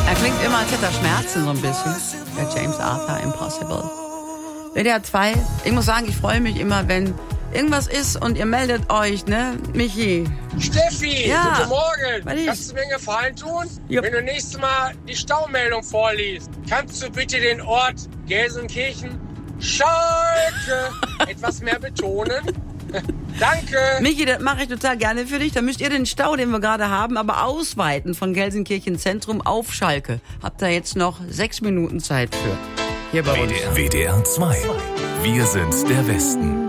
Er klingt immer, als hätte er Schmerzen so ein bisschen. Der James Arthur, Impossible. WDR 2, ich muss sagen, ich freue mich immer, wenn irgendwas ist und ihr meldet euch, ne? Michi. Steffi, ja. Guten Morgen. Kannst du mir einen Gefallen tun? Ja. Wenn du nächstes Mal die Staumeldung vorliest, kannst du bitte den Ort Gelsenkirchen Schalke etwas mehr betonen? Danke. Michi, das mache ich total gerne für dich. Da müsst ihr den Stau, den wir gerade haben, aber ausweiten von Gelsenkirchen Zentrum auf Schalke. Habt ihr jetzt noch 6 Minuten Zeit für. Hier bei uns. WDR 2. Wir sind der Westen.